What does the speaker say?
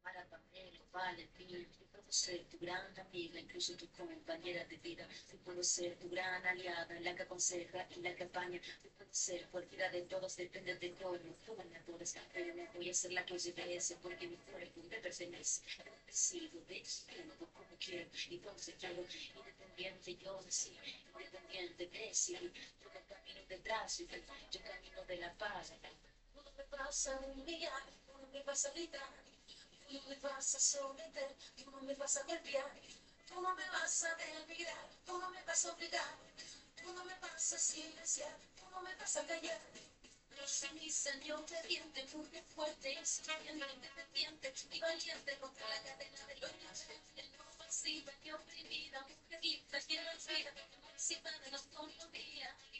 Para Pamela, Valentín, yo puedo ser tu gran amiga, incluso tu compañera de vida. Yo puedo ser tu gran aliada, la que aconseja y la que apaña. Yo puedo ser cualquiera de todos, depende de cómo tú me adoras. Pero no voy a ser la que lleve ese, porque mi cuerpo te pertenece. Yo decido, destino, como quiero y entonces quiero. Independiente, yo decido, independiente, decido. Todo el camino detrás, yo camino de la paz. Tú no me vas a humillar, tú no me vas a gritar. Tú no me vas a someter, tú no me vas a golpear, tú no me vas a denigrar, tú no me vas a obligar, tú no me vas a silenciar, tú no me vas a callar. Yo soy mi señor obediente, porque fuerte, instruyente, independiente y valiente contra la cadena de los inocentes. No pasiva ni oprimida, mujer linda que respira, emancipada en autonomía.